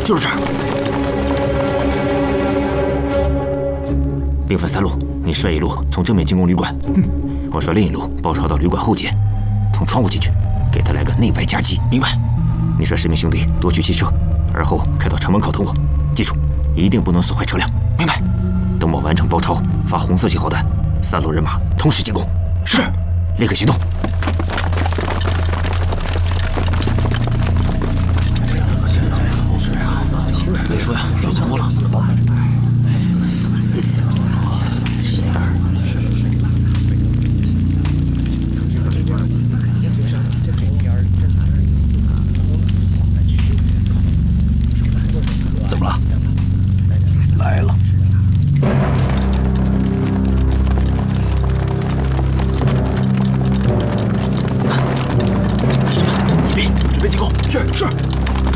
就是这儿。兵分3路，你率一路从正面进攻旅馆，我率另一路包抄到旅馆后街，从窗户进去，给他来个内外夹击。明白？你率10名兄弟夺取汽车，而后开到城门口等我。记住，一定不能损坏车辆。明白？等我完成包抄，发红色信号弹，3路人马同时进攻。是，立刻行动。 李叔呀，睡着了，怎么办？怎么了？来了。 兄弟，一边准备进攻。是。